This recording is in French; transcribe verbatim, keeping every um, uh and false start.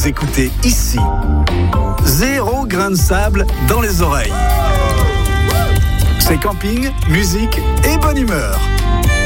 vous écoutez ici. Zéro grain de sable dans les oreilles. C'est camping, musique et bonne humeur.